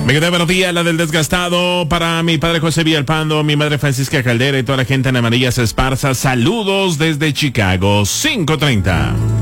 Mega de buenos días, la del desgastado, para mi padre José Villalpando, mi madre Francisca Caldera y toda la gente en Amarillas Esparza. Saludos desde Chicago, 5:30.